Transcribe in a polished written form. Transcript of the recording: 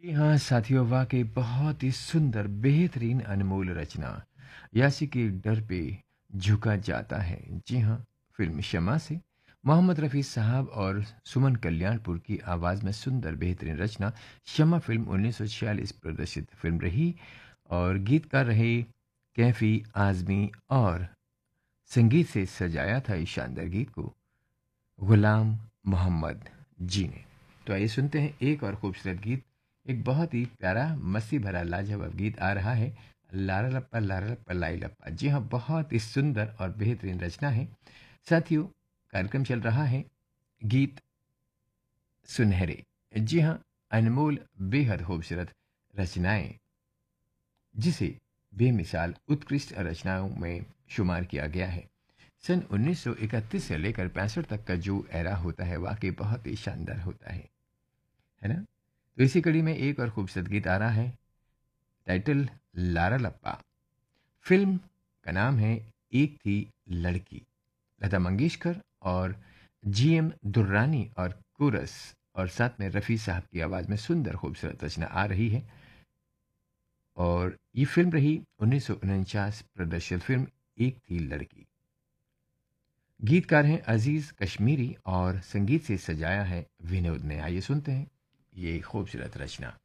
जी हाँ साथियों, वाकई बहुत ही सुंदर बेहतरीन अनमोल रचना। यासी के डर पे झुका जाता है। जी हाँ, फिल्म शमा से मोहम्मद रफ़ी साहब और सुमन कल्याणपुर की आवाज़ में सुंदर बेहतरीन रचना। शमा फिल्म 1946 प्रदर्शित फिल्म रही और गीतकार रहे कैफी आज़मी और संगीत से सजाया था इस शानदार गीत को गुलाम मोहम्मद जी ने। तो आइए सुनते हैं एक और खूबसूरत गीत। एक बहुत ही प्यारा मस्ती भरा लाजवाब गीत आ रहा है, लारा लप्पा लाई लप्पा। जी हाँ, बहुत ही सुंदर और बेहतरीन रचना है। साथियों, कार्यक्रम चल रहा है गीत सुनहरे। जी हाँ, अनमोल बेहद खूबसूरत रचनाएं जिसे बेमिसाल उत्कृष्ट रचनाओं में शुमार किया गया है। सन 1931 से लेकर 65 तक का जो एरा होता है वाकई बहुत ही शानदार होता है ना? तो इसी कड़ी में एक और खूबसूरत गीत आ रहा है, टाइटल लारा लप्पा। फिल्म का नाम है एक थी लड़की। लता मंगेशकर और जीएम दुर्रानी और कोरस और साथ में रफ़ी साहब की आवाज़ में सुंदर खूबसूरत रचना आ रही है। और ये फिल्म रही 1949 प्रदर्शित फिल्म एक थी लड़की। गीतकार हैं अजीज कश्मीरी और संगीत से सजाया है विनोद ने। आइए सुनते हैं ये खूबसूरत रचना।